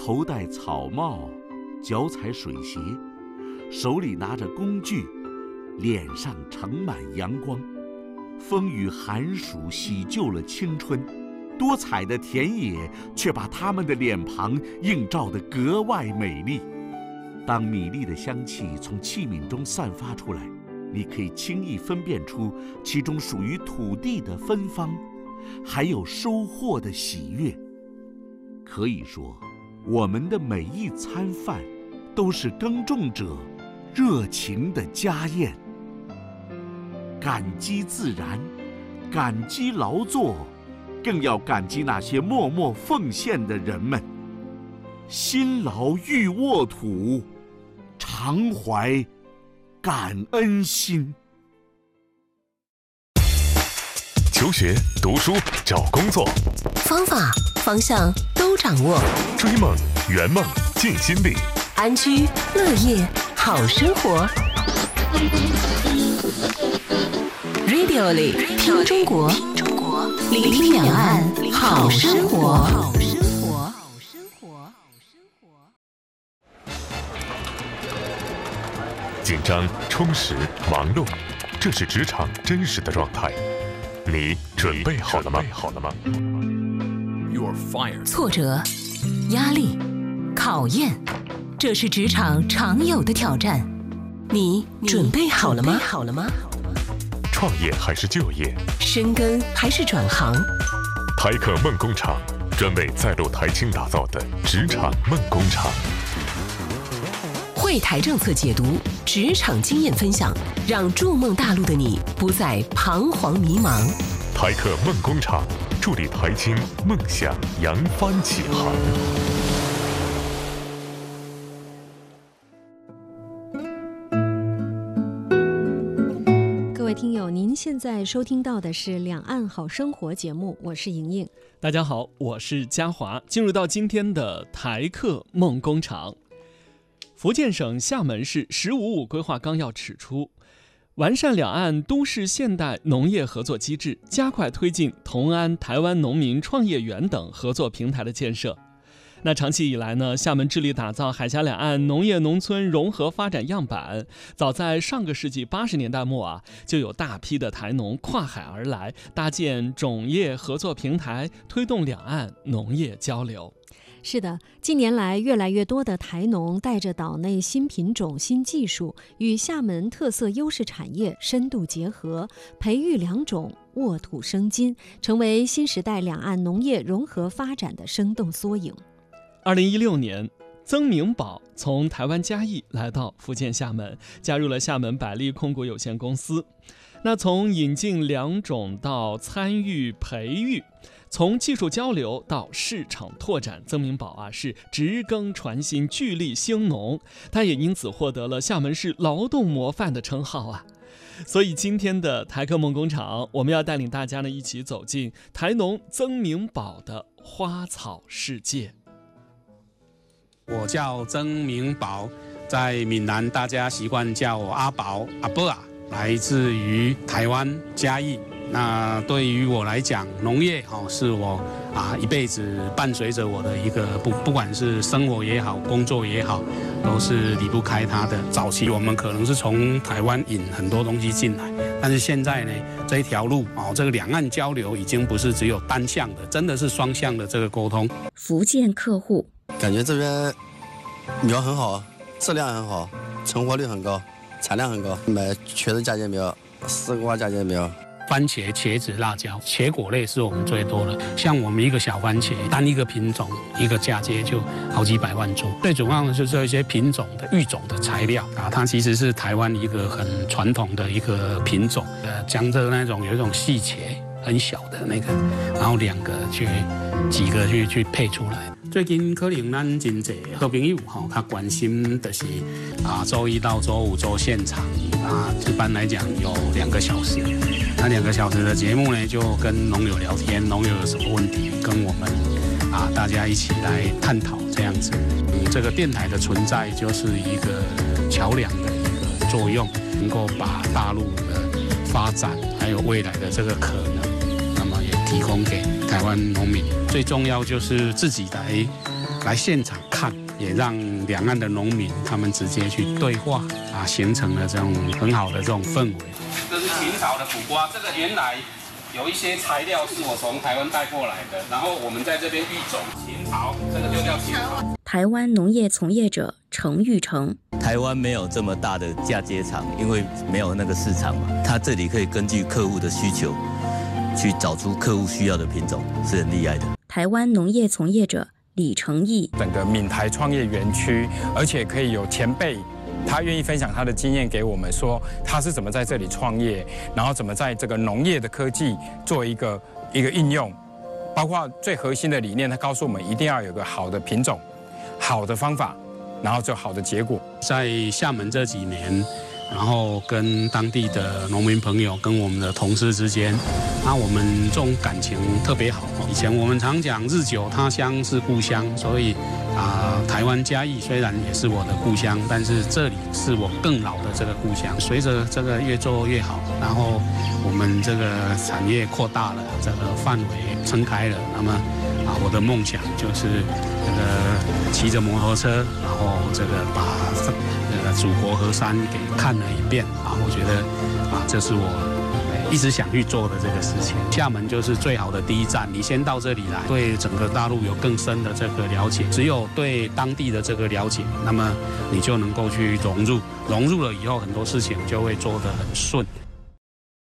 头戴草帽，脚踩水鞋，手里拿着工具，脸上盛满阳光。风雨寒暑洗旧了青春，多彩的田野却把他们的脸庞映照得格外美丽。当米粒的香气从器皿中散发出来，你可以轻易分辨出其中属于土地的芬芳，还有收获的喜悦。可以说，我们的每一餐饭都是耕种者热情的家宴。感激自然，感激劳作，更要感激那些默默奉献的人们。辛劳欲沃土，常怀感恩心。 求学、读书、找工作， 方法、方向都掌握。 追梦、圆梦、尽心力， 安居乐业，好生活。Radio 里听中国，聆听两岸，好生活。 紧张、充实、忙碌，这是职场真实的状态。你准备好了吗？ 挫折、压力、考验，这是职场常有的挑战。你准备好了吗？ 创业还是就业？ 深耕还是转行？ 台客梦工厂，专为在路台青打造的职场梦工厂。 汇台政策解读，职场经验分享，让筑梦大陆的你不再彷徨迷茫。 台客梦工厂，助力台青梦想扬帆起航。 各位听友，您现在收听到的是《两岸好生活》节目，我是莹莹。 大家好，我是嘉华。进入到今天的台客梦工厂。福建省厦门市“十五五”规划纲要指出，完善两岸都市现代农业合作机制，加快推进同安台湾农民创业园等合作平台的建设。那长期以来呢，厦门致力打造海峡两岸农业农村融合发展样板。早在上个世纪80年代末就有大批的台农跨海而来，搭建种业合作平台，推动两岸农业交流。 是的，近年来越来越多的台农带着岛内新品种、新技术，与厦门特色优势产业深度结合，培育良种，沃土生金，成为新时代两岸农业融合发展的生动缩影。 2016年，曾明宝从台湾嘉义来到福建厦门，加入了厦门百利控股有限公司。那从引进良种到参与培育，从技术交流到市场拓展，曾明宝是植耕传新，聚力兴农，他也因此获得了厦门市劳动模范的称号所以今天的台客梦工厂，我们要带领大家呢一起走进台农曾明宝的花草世界。 我叫曾明宝，在闽南大家习惯叫我阿宝、阿伯来自于台湾嘉义。那对于我来讲，农业是我一辈子伴随着我的一个不管是生活也好，工作也好，都是离不开它的。早期我们可能是从台湾引很多东西进来，但是现在呢，这一条路这个两岸交流已经不是只有单向的，真的是双向的这个沟通。 福建客户感觉这边苗很好，质量很好，成活率很高，产量很高。买茄子嫁接苗、丝瓜嫁接苗。 番茄、茄子、辣椒，茄果类是我们最多的。像我们一个小番茄，单一个品种一个嫁接就好几百万株。最主要的就是一些品种的育种的材料它其实是台湾一个很传统的一个品种。江浙那种有一种细茄，很小的那个，然后几个去配出来。最近可能咱真侪好朋友较关心的是周一到周五做现场一般来讲有2个小时。那2个小时的节目呢，就跟农友聊天，农友有什么问题，跟我们大家一起来探讨这样子。这个电台的存在就是一个桥梁的一个作用，能够把大陆的发展还有未来的这个可能，那么也提供给台湾农民。最重要就是自己来来现场看，也让两岸的农民他们直接去对话形成了这种很好的这种氛围。 这是秦朝的苦瓜，这个原来有一些材料是我从台湾带过来的，然后我们在这边育种。秦桃，这个就叫秦桃。 台湾农业从业者程玉成， 台湾没有这么大的嫁接场，因为没有那个市场嘛。他这里可以根据客户的需求，去找出客户需要的品种，是很厉害的。 台湾农业从业者李成义， 整个闽台创业园区，而且可以有前辈，他愿意分享他的经验给我们，说他是怎么在这里创业，然后怎么在这个农业的科技做一个应用，包括最核心的理念，他告诉我们一定要有个好的品种、好的方法，然后就好的结果。 在厦门这几年，然后跟当地的农民朋友、跟我们的同事之间，我们这种感情特别好。以前我们常讲日久他乡是故乡，所以台湾嘉义虽然也是我的故乡，但是这里是我更老的这个故乡。随着这个越做越好，然后我们这个产业扩大了，这个范围撑开了，那么我的梦想就是这个骑着摩托车，然后这个把这个祖国河山给看了一遍我觉得这是我一直想去做的这个事情。厦门就是最好的第一站，你先到这里来，对整个大陆有更深的这个了解。只有对当地的这个了解，那么你就能够去融入了以后，很多事情就会做得很顺。